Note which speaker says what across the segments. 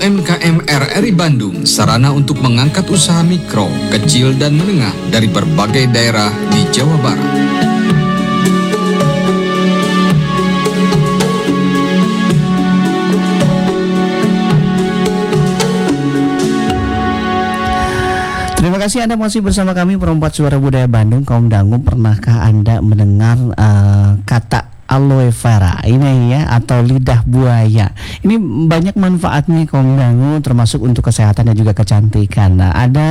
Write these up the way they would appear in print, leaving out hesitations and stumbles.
Speaker 1: UMKM RRI Bandung, sarana untuk mengangkat usaha mikro, kecil, dan menengah dari berbagai daerah di Jawa Barat.
Speaker 2: Terima kasih Anda masih bersama kami Perempat Suara Budaya Bandung. Kaum dangu, pernahkah Anda mendengar kata aloe vera ini ya, atau lidah buaya? Ini banyak manfaatnya kaum dangu, termasuk untuk kesehatan dan juga kecantikan. Nah, ada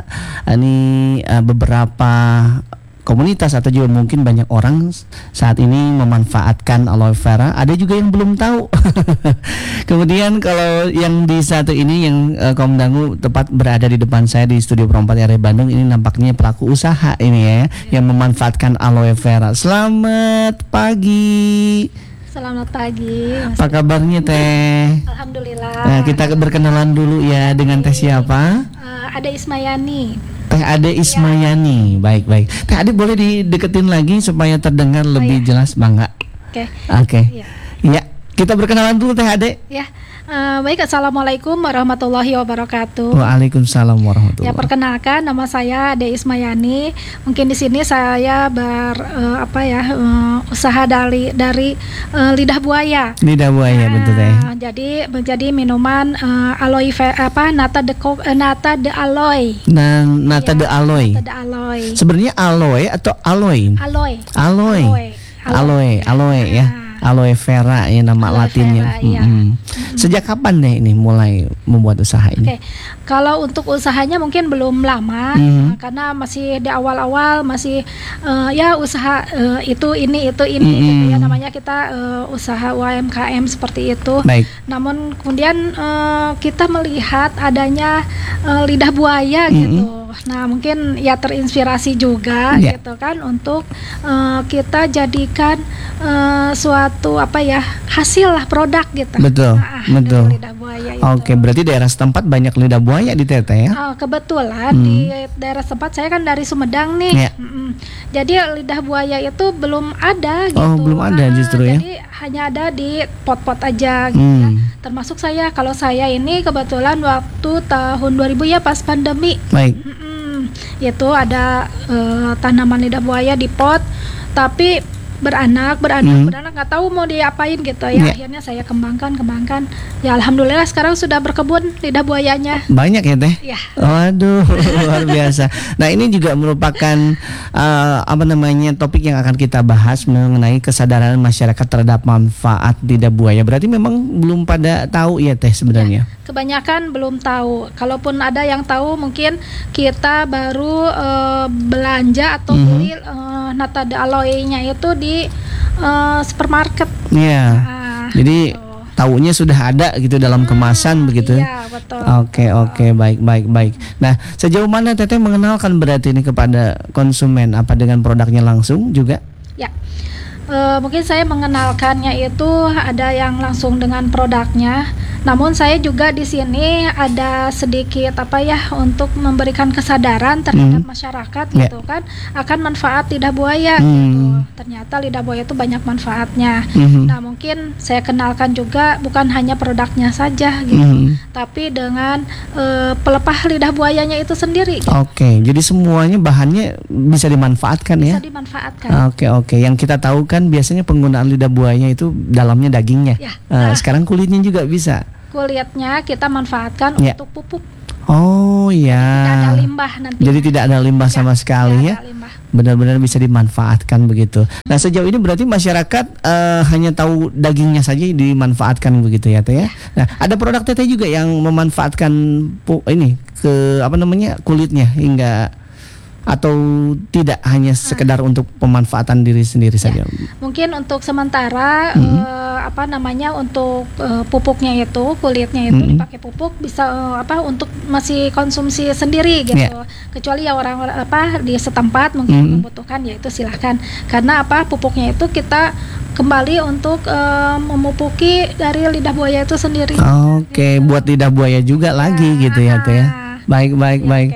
Speaker 2: beberapa komunitas atau juga mungkin banyak orang saat ini memanfaatkan aloe vera. Ada juga yang belum tahu. Kemudian kalau yang di satu ini yang kaum dangu tepat berada di depan saya di studio Perempat RRI Bandung, ini nampaknya pelaku usaha ini ya, yang memanfaatkan aloe vera. Selamat pagi.
Speaker 3: Selamat pagi.
Speaker 2: Apa kabarnya Teh?
Speaker 3: Alhamdulillah.
Speaker 2: Nah, kita berkenalan dulu ya, dengan Teh siapa?
Speaker 3: Ada Ismayani.
Speaker 2: Teh Ade Ismayani. Baik. Teh Ade boleh dideketin lagi supaya terdengar lebih jelas, Bangga? Oke. Ya, kita berkenalan dulu Teh Ade.
Speaker 3: Ya. Baik, Assalamualaikum warahmatullahi wabarakatuh.
Speaker 2: Waalaikumsalam warahmatullahi.
Speaker 3: Ya, perkenalkan, nama saya Ade Ismayani. Mungkin di sini saya usaha dari lidah buaya.
Speaker 2: Lidah buaya, betul Teh.
Speaker 3: Jadi menjadi minuman aloe vera, nata de aloe.
Speaker 2: Nata de aloe.
Speaker 3: Nata de aloe.
Speaker 2: Sebenarnya aloe atau aloe? Aloe ya. Aloe vera ya nama latinnya.
Speaker 3: Vera, iya.
Speaker 2: Sejak kapan deh ini mulai membuat usaha ini?
Speaker 3: Oke. Kalau untuk usahanya mungkin belum lama, karena masih di awal-awal, masih usaha itu ini gitu ya, namanya kita usaha UMKM seperti itu.
Speaker 2: Baik.
Speaker 3: Namun kemudian kita melihat adanya lidah buaya gitu. Nah, mungkin ya terinspirasi juga gitu kan untuk kita jadikan suatu hasil lah, produk gitu.
Speaker 2: Betul.
Speaker 3: Dari lidah buaya itu.
Speaker 2: Oke, berarti daerah setempat banyak lidah buaya di Teteh ya?
Speaker 3: Kebetulan di daerah setempat saya kan dari Sumedang nih. Jadi lidah buaya itu belum ada gitu.
Speaker 2: Oh, belum ada justru ya.
Speaker 3: Jadi hanya ada di pot-pot aja gitu ya. Termasuk kalau saya ini kebetulan waktu tahun 2000 ya, pas pandemi.
Speaker 2: Baik.
Speaker 3: Itu ada tanaman lidah buaya di pot, tapi beranak nggak tahu mau diapain gitu ya. Akhirnya saya kembangkan ya, alhamdulillah sekarang sudah berkebun lidah buayanya.
Speaker 2: Banyak ya Teh?
Speaker 3: Ya.
Speaker 2: Waduh, luar biasa. Nah, ini juga merupakan topik yang akan kita bahas mengenai kesadaran masyarakat terhadap manfaat lidah buaya. Berarti memang belum pada tahu ya Teh sebenarnya?
Speaker 3: Kebanyakan belum tahu. Kalaupun ada yang tahu, mungkin kita baru belanja atau beli nata de aloe-nya itu di supermarket.
Speaker 2: Iya. Jadi taunya sudah ada gitu dalam kemasan begitu.
Speaker 3: Iya, betul.
Speaker 2: Oke, baik. Nah, sejauh mana Teteh mengenalkan berarti ini kepada konsumen? Apa dengan produknya langsung juga?
Speaker 3: Ya. Mungkin saya mengenalkannya itu ada yang langsung dengan produknya. Namun saya juga di sini ada sedikit untuk memberikan kesadaran terhadap masyarakat gitu kan, akan manfaat lidah buaya gitu. Ternyata lidah buaya itu banyak manfaatnya. Nah, mungkin saya kenalkan juga bukan hanya produknya saja gitu, tapi dengan pelepah lidah buayanya itu sendiri. Gitu.
Speaker 2: Oke, jadi semuanya bahannya bisa dimanfaatkan ya?
Speaker 3: Bisa dimanfaatkan.
Speaker 2: Oke. Yang kita tahu kan biasanya penggunaan lidah buayanya itu dalamnya dagingnya. Sekarang kulitnya juga bisa.
Speaker 3: Kulitnya kita manfaatkan untuk pupuk.
Speaker 2: Oh ya.
Speaker 3: Tidak ada limbah nanti.
Speaker 2: Jadi tidak ada limbah sama sekali ya. Benar-benar bisa dimanfaatkan begitu. Nah, sejauh ini berarti masyarakat hanya tahu dagingnya saja dimanfaatkan begitu ya Teh ya. Nah, ada produk Teteh juga yang memanfaatkan kulitnya hingga, atau tidak hanya sekedar untuk pemanfaatan diri sendiri saja?
Speaker 3: Mungkin untuk sementara untuk pupuknya itu, kulitnya itu dipakai pupuk bisa untuk masih konsumsi sendiri gitu. Kecuali ya orang di setempat mungkin membutuhkan, ya itu silahkan. Karena pupuknya itu kita kembali untuk memupuki dari lidah buaya itu sendiri.
Speaker 2: Oke, buat lidah buaya juga lagi gitu ya Teh ya. Baik.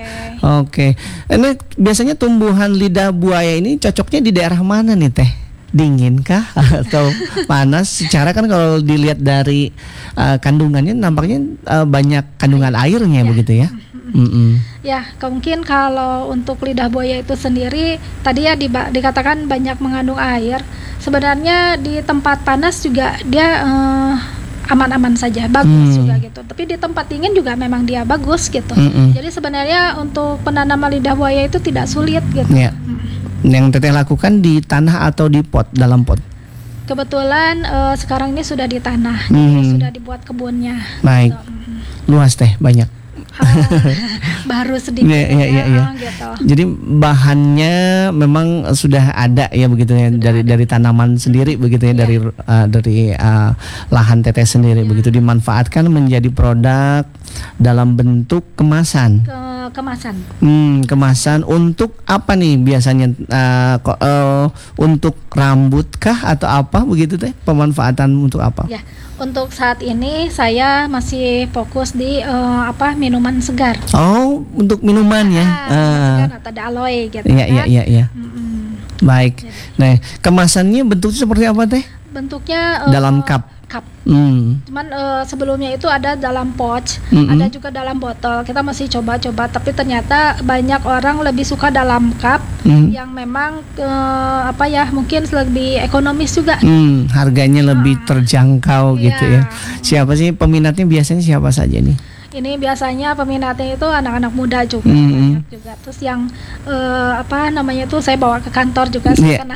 Speaker 2: Oke. Ini biasanya tumbuhan lidah buaya ini cocoknya di daerah mana nih Teh? dingin kah atau panas? Secara kan kalau dilihat dari kandungannya nampaknya banyak kandungan airnya begitu ya.
Speaker 3: Ya, mungkin kalau untuk lidah buaya itu sendiri tadi ya dikatakan banyak mengandung air. Sebenarnya di tempat panas juga dia aman-aman saja, bagus juga gitu. Tapi di tempat dingin juga memang dia bagus gitu. Jadi sebenarnya untuk penanaman lidah buaya itu tidak sulit gitu.
Speaker 2: Ya. Yang Teteh lakukan di tanah atau di pot, dalam pot?
Speaker 3: Kebetulan sekarang ini sudah di tanah, jadi sudah dibuat kebunnya.
Speaker 2: Baik, luas Teh, banyak.
Speaker 3: Baru sedikit
Speaker 2: gitu. Jadi bahannya memang sudah ada ya begitu ya, dari tanaman sendiri begitu ya, dari lahan Teteh sendiri begitu dimanfaatkan menjadi produk dalam bentuk kemasan. Kemasan untuk apa nih biasanya, untuk rambut kah atau apa begitu Teh? Pemanfaatan untuk apa?
Speaker 3: Ya, untuk saat ini saya masih fokus di minuman segar.
Speaker 2: Oh, untuk minuman ya.
Speaker 3: Segar atau ada aloe gitu.
Speaker 2: Iya. Baik. Nah, kemasannya bentuknya seperti apa Teh?
Speaker 3: Bentuknya
Speaker 2: dalam cup.
Speaker 3: Cuman sebelumnya itu ada dalam pouch, ada juga dalam botol. Kita masih coba-coba, tapi ternyata banyak orang lebih suka dalam cup yang memang mungkin lebih ekonomis juga.
Speaker 2: Harganya lebih terjangkau gitu ya. Siapa sih peminatnya, biasanya siapa saja nih?
Speaker 3: Ini biasanya peminatnya itu anak-anak muda juga, banyak juga. Terus yang itu saya bawa ke kantor juga,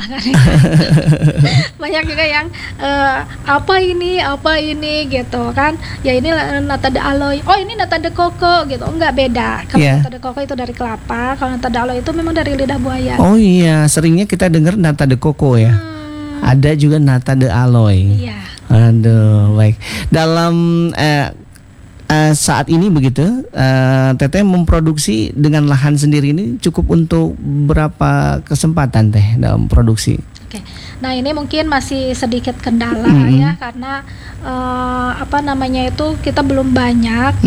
Speaker 3: banyak juga yang apa ini gitu kan. Ya ini nata de aloe. Oh ini nata de coco gitu. Enggak, beda. Kalau nata de coco itu dari kelapa, kalau nata de aloe itu memang dari lidah buaya. Oh
Speaker 2: iya, seringnya kita dengar nata de coco ya. Ada juga nata de aloe.
Speaker 3: Iya.
Speaker 2: Aduh, baik. Dalam saat ini begitu, Teteh memproduksi dengan lahan sendiri ini cukup untuk berapa kesempatan Teh dalam produksi?
Speaker 3: Oke. Nah ini mungkin masih sedikit kendala ya, karena itu kita belum banyak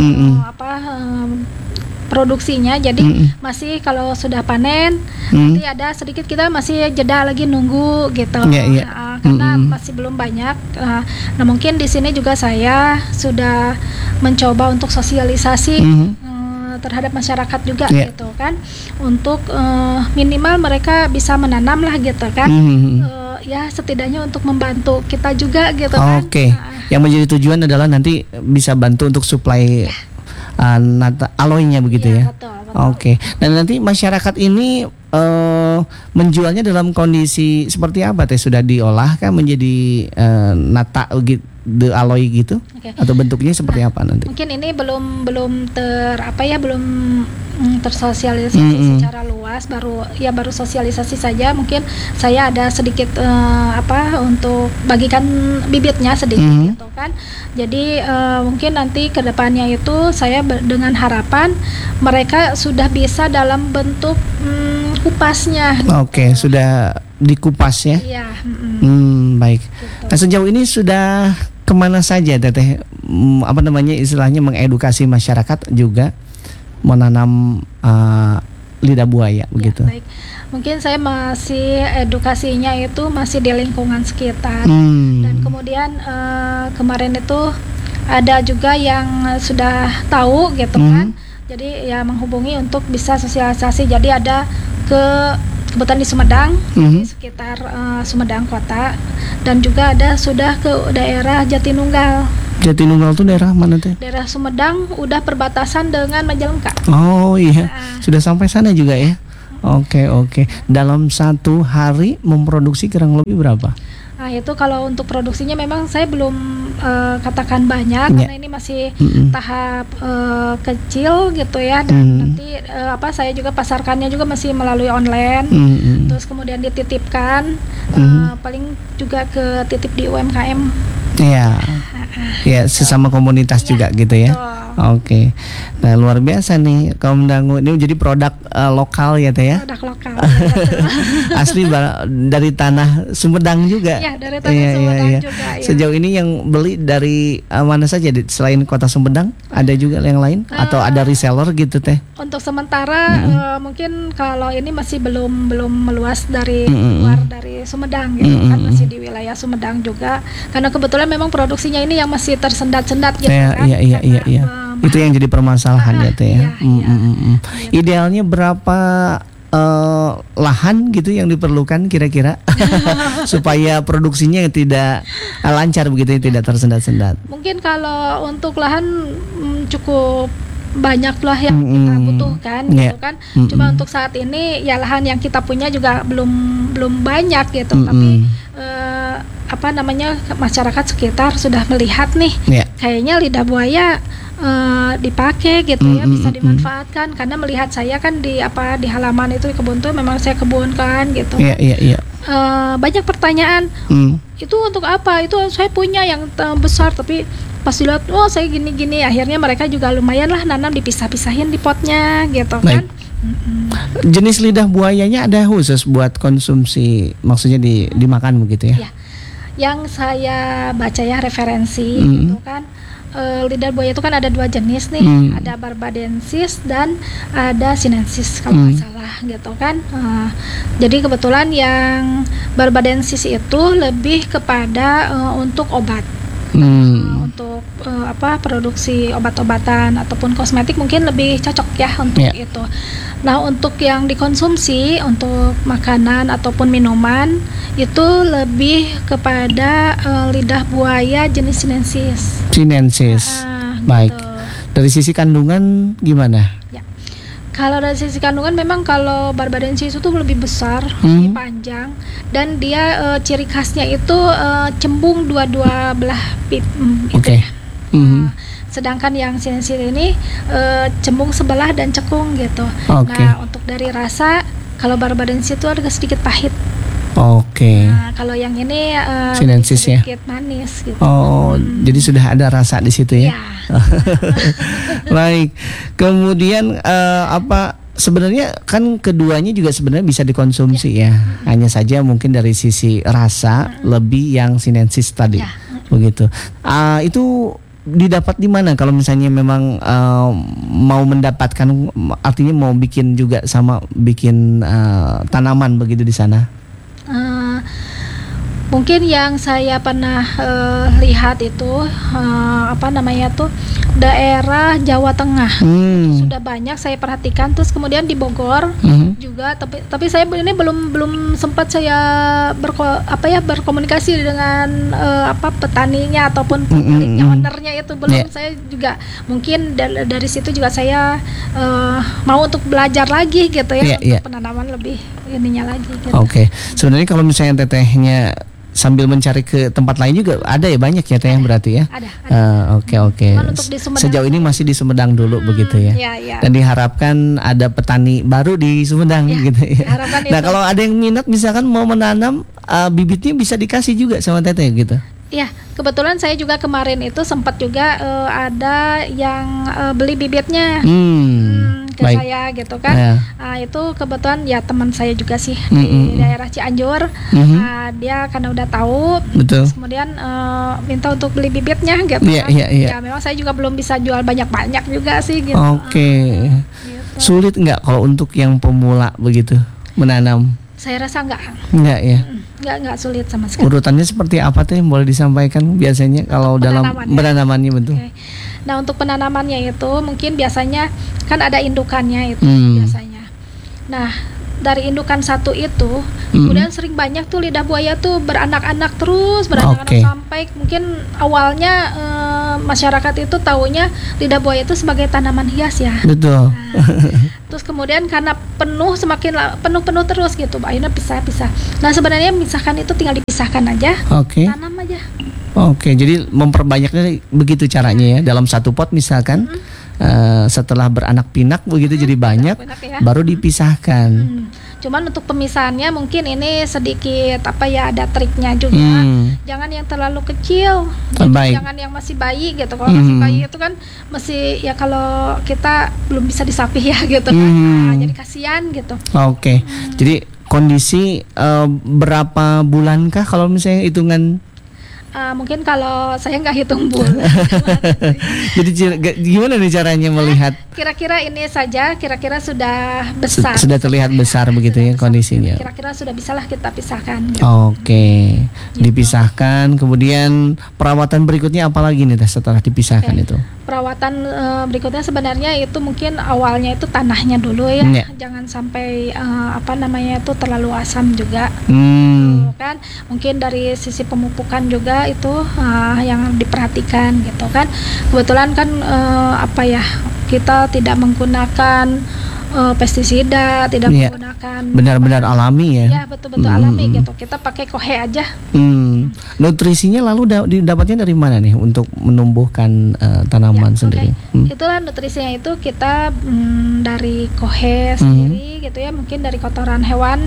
Speaker 3: produksinya, jadi masih kalau sudah panen nanti ada sedikit, kita masih jeda lagi nunggu gitu. Karena masih belum banyak. Nah mungkin di sini juga saya sudah mencoba untuk sosialisasi terhadap masyarakat juga gitu kan, untuk minimal mereka bisa menanam lah gitu kan. Ya setidaknya untuk membantu kita juga gitu kan.
Speaker 2: Oke. Yang menjadi tujuan adalah nanti bisa bantu untuk suplai aloe-nya begitu ya.
Speaker 3: Betul.
Speaker 2: Oke. Dan nanti masyarakat ini menjualnya dalam kondisi seperti apa Teh? Sudah diolah kan menjadi nata de aloe gitu? Atau bentuknya seperti apa nanti?
Speaker 3: Mungkin ini belum tersosialisasi secara luas, baru sosialisasi saja. Mungkin saya ada sedikit untuk bagikan bibitnya sedikit gitu kan. Jadi mungkin nanti ke depannya itu saya dengan harapan mereka sudah bisa dalam bentuk kupasnya.
Speaker 2: Oke, sudah dikupas ya?
Speaker 3: Iya.
Speaker 2: Baik.
Speaker 3: Gitu.
Speaker 2: Nah sejauh ini sudah kemana saja Teteh, istilahnya mengedukasi masyarakat juga menanam lidah buaya begitu?
Speaker 3: Baik. Mungkin saya masih edukasinya itu masih di lingkungan sekitar. Dan kemudian kemarin itu ada juga yang sudah tahu gitu kan. Jadi ya menghubungi untuk bisa sosialisasi. Jadi ada kebetulan di Sumedang, di sekitar Sumedang kota, dan juga ada sudah ke daerah Jatinunggal.
Speaker 2: Jatinunggal itu daerah mana Teh?
Speaker 3: Daerah Sumedang, udah perbatasan dengan Majalengka.
Speaker 2: Oh iya, sudah sampai sana juga ya. Oke. Dalam satu hari memproduksi kurang lebih berapa?
Speaker 3: Nah itu kalau untuk produksinya memang saya belum katakan banyak, karena ini masih tahap kecil gitu ya. Dan nanti saya juga pasarkannya juga masih melalui online. Terus kemudian dititipkan, paling juga ke titip di UMKM.
Speaker 2: Iya, sesama komunitas juga gitu ya. Oke. Nah, luar biasa nih kaum dangu ini jadi produk lokal ya Teh ya.
Speaker 3: Produk lokal.
Speaker 2: Asli dari tanah Sumedang juga.
Speaker 3: Ya, dari tanah Sumedang juga. Ya.
Speaker 2: Sejauh ini yang beli dari mana saja selain Kota Sumedang? Ada juga yang lain atau ada reseller gitu Teh?
Speaker 3: Untuk sementara mungkin kalau ini masih belum meluas dari luar dari Sumedang gitu kan, masih di wilayah Sumedang juga. Karena kebetulan memang produksinya ini yang masih tersendat-sendat gitu kan.
Speaker 2: Iya. Itu yang jadi permasalahan ya Teh ya. Idealnya berapa lahan gitu yang diperlukan kira-kira supaya produksinya tidak lancar begitu ya, tidak tersendat-sendat.
Speaker 3: Mungkin kalau untuk lahan cukup banyak lah yang kita butuhkan gitu kan. Cuma untuk saat ini ya lahan yang kita punya juga belum banyak gitu. Tapi masyarakat sekitar sudah melihat nih kayaknya lidah buaya dipakai gitu ya, bisa dimanfaatkan karena melihat saya kan di halaman itu di kebun tuh memang saya kebunkan gitu. Banyak pertanyaan, itu untuk apa? Itu saya punya yang besar tapi pas dilihat, saya gini-gini, akhirnya mereka juga lumayan lah nanam dipisah-pisahin di potnya gitu kan.
Speaker 2: Jenis lidah buayanya ada khusus buat konsumsi, maksudnya dimakan begitu ya?
Speaker 3: Yang saya baca ya referensi gitu kan. Lidah buaya itu kan ada 2 jenis nih, ada barbadensis dan ada sinensis kalau nggak salah gitu kan. Jadi kebetulan yang barbadensis itu lebih kepada untuk obat, untuk produksi obat-obatan ataupun kosmetik mungkin lebih cocok ya untuk itu. Nah untuk yang dikonsumsi untuk makanan ataupun minuman itu lebih kepada lidah buaya jenis sinensis.
Speaker 2: Baik.
Speaker 3: Gitu.
Speaker 2: Dari sisi kandungan gimana?
Speaker 3: Ya. Kalau dari sisi kandungan memang kalau barbadensis itu lebih besar, lebih panjang dan dia ciri khasnya itu cembung dua belah pip.
Speaker 2: Oke.
Speaker 3: Sedangkan yang sinensis ini cembung sebelah dan cekung gitu. Nah untuk dari rasa kalau barbadensis itu agak sedikit pahit. Nah, kalau yang ini
Speaker 2: sinensis
Speaker 3: sedikit manis gitu.
Speaker 2: Jadi sudah ada rasa di situ ya. Baik. Kemudian sebenarnya kan keduanya juga sebenarnya bisa dikonsumsi ya. Hanya saja mungkin dari sisi rasa lebih yang sinensis tadi. Begitu. Itu didapat di mana kalau misalnya memang mau mendapatkan, artinya mau bikin juga sama bikin tanaman begitu di sana?
Speaker 3: Mungkin yang saya pernah lihat itu daerah Jawa Tengah sudah banyak saya perhatikan. Terus kemudian di Bogor juga, tapi saya ini belum sempat saya berkomunikasi dengan petaninya ataupun pemiliknya, ownernya itu belum. Saya juga mungkin dari situ juga saya mau untuk belajar lagi gitu ya, untuk penanaman lebih ininya lagi gitu.
Speaker 2: Sebenarnya kalau misalnya tetehnya sambil mencari ke tempat lain juga ada ya, banyak ya Teh yang berarti ya.
Speaker 3: Ada.
Speaker 2: Oke. Sejauh ini masih di Sumedang dulu begitu ya. Dan diharapkan ada petani baru di Sumedang gitu ya. Nah kalau ada yang minat misalkan mau menanam bibitnya bisa dikasih juga sama Teteh gitu.
Speaker 3: Ya, kebetulan saya juga kemarin itu sempat juga ada yang beli bibitnya ke saya gitu kan. Itu kebetulan ya teman saya juga sih di daerah Cianjur. Dia karena udah tahu, terus kemudian minta untuk beli bibitnya gitu kan. Ya memang saya juga belum bisa jual banyak-banyak juga sih gitu.
Speaker 2: Gitu. Sulit nggak kalau untuk yang pemula begitu menanam?
Speaker 3: Saya rasa enggak
Speaker 2: ya.
Speaker 3: Enggak sulit sama sekali.
Speaker 2: Urutannya seperti apa Teh, boleh disampaikan biasanya kalau dalam penanamannya betul?
Speaker 3: Nah untuk penanamannya itu mungkin biasanya kan ada indukannya itu biasanya. Nah dari indukan satu itu kemudian sering banyak tuh lidah buaya tuh beranak-anak terus sampai mungkin awalnya masyarakat itu taunya lidah buaya itu sebagai tanaman hias ya.
Speaker 2: Betul.
Speaker 3: Terus kemudian karena semakin penuh terus gitu, akhirnya pisah-pisah. Nah sebenarnya misalkan itu tinggal dipisahkan aja, tanam aja.
Speaker 2: Jadi memperbanyaknya begitu caranya ya, dalam satu pot misalkan. Setelah beranak pinak begitu jadi banyak, baru dipisahkan.
Speaker 3: Cuman untuk pemisahannya mungkin ini sedikit ada triknya juga. Jangan yang terlalu kecil,
Speaker 2: Baik.
Speaker 3: jangan yang masih bayi gitu. Kalau masih bayi itu kan masih kalau kita belum bisa disapih ya gitu kan. Jadi kasihan gitu.
Speaker 2: Oke. Jadi kondisi berapa bulankah kalau misalnya hitungan?
Speaker 3: Mungkin kalau saya nggak hitung bulan.
Speaker 2: Jadi gimana nih caranya melihat?
Speaker 3: Kira-kira ini saja, kira-kira sudah besar.
Speaker 2: Sudah terlihat besar begitu ya kondisinya.
Speaker 3: Kira-kira sudah bisalah kita pisahkan. Gitu.
Speaker 2: Oke, dipisahkan. Kemudian perawatan berikutnya apa lagi nih setelah dipisahkan itu?
Speaker 3: Perawatan berikutnya sebenarnya itu mungkin awalnya itu tanahnya dulu ya. Jangan sampai itu terlalu asam juga. Kan mungkin dari sisi pemupukan juga itu yang diperhatikan gitu kan. Kebetulan kan kita tidak menggunakan pestisida, tidak menggunakan
Speaker 2: benar-benar alami ya.
Speaker 3: Ya betul-betul alami gitu. Kita pakai kohe aja.
Speaker 2: Nutrisinya lalu didapatnya dari mana nih untuk menumbuhkan tanaman sendiri?
Speaker 3: Itulah nutrisinya itu kita dari kohe sendiri gitu ya. Mungkin dari kotoran hewan.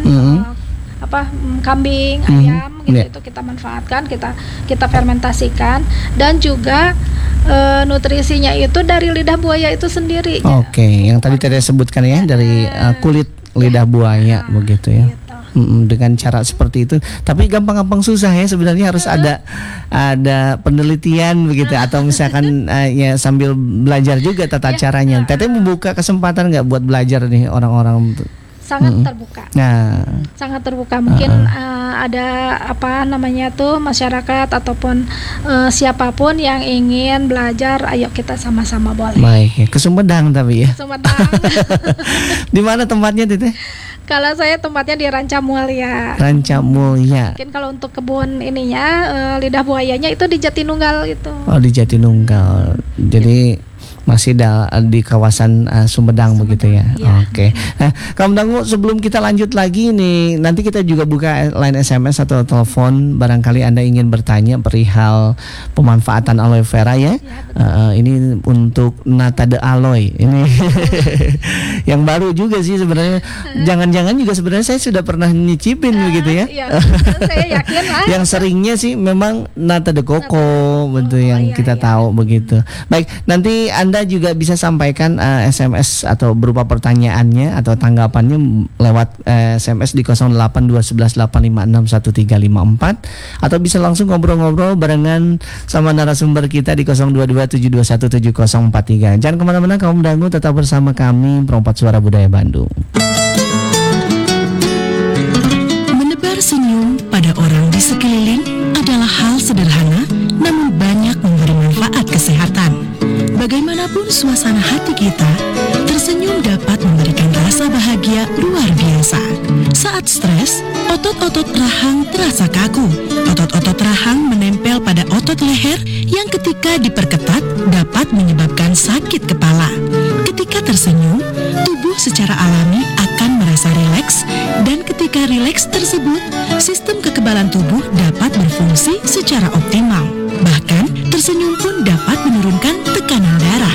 Speaker 3: Kambing, ayam gitu itu kita manfaatkan, kita fermentasikan dan juga nutrisinya itu dari lidah buaya itu sendiri.
Speaker 2: Oke, yang tadi sebutkan ya dari kulit lidah buaya begitu ya. Dengan cara seperti itu, tapi gampang-gampang susah ya sebenarnya harus ada penelitian begitu atau misalkan ya sambil belajar juga tata caranya. Teteh membuka kesempatan nggak buat belajar nih orang-orang?
Speaker 3: Sangat terbuka. Sangat terbuka. Mungkin ada masyarakat ataupun siapapun yang ingin belajar, ayo kita sama-sama boleh.
Speaker 2: Baik, ke Sumedang tapi ya.
Speaker 3: Sumedang.
Speaker 2: Di mana tempatnya Teteh?
Speaker 3: Kalau saya tempatnya di Ranca Mulia.
Speaker 2: Ranca Mulia.
Speaker 3: Mungkin kalau untuk kebun ininya lidah buayanya itu di Jatinunggal itu.
Speaker 2: Oh, di Jatinunggal. Jadi masih di kawasan Sumedang begitu ya. Oke. Nah, Kaum Dangu, sebelum kita lanjut lagi nih, nanti kita juga buka line SMS atau telepon barangkali Anda ingin bertanya perihal pemanfaatan aloe vera ya. Ini untuk nata de aloe. Ini yang baru juga sih sebenarnya. Jangan-jangan juga sebenarnya saya sudah pernah nyicipin begitu ya.
Speaker 3: Saya yakin lah.
Speaker 2: Yang seringnya sih memang nata de coco betul yang kita tahu begitu. Baik, nanti Anda juga bisa sampaikan SMS atau berupa pertanyaannya atau tanggapannya lewat SMS di 082118561354 atau bisa langsung ngobrol-ngobrol barengan sama narasumber kita di 0227217043. Jangan kemana-mana Kaum Dangu, tetap bersama kami Perompak Suara Budaya Bandung.
Speaker 4: Menebar senyum pada orang di sekeliling adalah hal sederhana namun banyak memberi manfaat kesehatan. Bagaimanapun suasana hati kita, tersenyum dapat memberikan rasa bahagia luar biasa. Saat stres, otot-otot rahang terasa kaku. Otot-otot rahang menempel pada otot leher yang ketika diperketat dapat menyebabkan sakit kepala. Ketika tersenyum, tubuh secara alami akan merasa rileks, dan ketika rileks tersebut, sistem kekebalan tubuh dapat berfungsi secara optimal. Bahkan, tersenyum pun dapat menurunkan tekanan darah.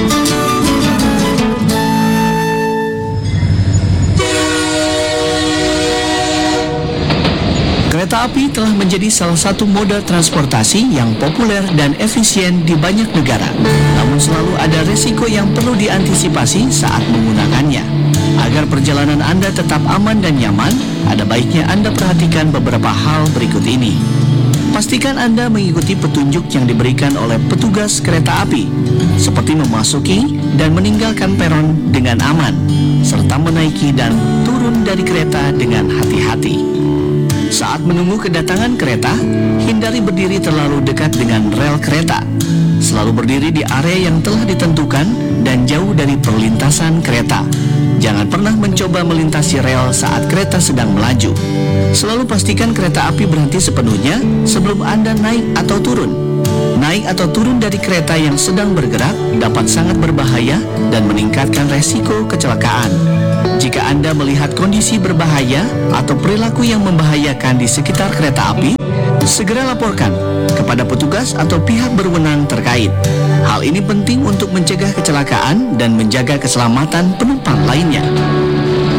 Speaker 2: Kereta api telah menjadi salah satu moda transportasi yang populer dan efisien di banyak negara. Namun selalu ada resiko yang perlu diantisipasi saat menggunakannya. Agar perjalanan Anda tetap aman dan nyaman, ada baiknya Anda perhatikan beberapa hal berikut ini. Pastikan Anda mengikuti petunjuk yang diberikan oleh petugas kereta api, seperti memasuki dan meninggalkan peron dengan aman, serta menaiki dan turun dari kereta dengan hati-hati. Saat menunggu kedatangan kereta, hindari berdiri terlalu dekat dengan rel kereta. Selalu berdiri di area yang telah ditentukan dan jauh dari perlintasan kereta. Jangan pernah mencoba melintasi rel saat kereta sedang melaju. Selalu pastikan kereta api berhenti sepenuhnya sebelum Anda naik atau turun. Naik atau turun dari kereta yang sedang bergerak dapat sangat berbahaya dan meningkatkan resiko kecelakaan. Jika Anda melihat kondisi berbahaya atau perilaku yang membahayakan di sekitar kereta api, segera laporkan kepada petugas atau pihak berwenang terkait. Hal ini penting untuk mencegah kecelakaan dan menjaga keselamatan penumpang lainnya.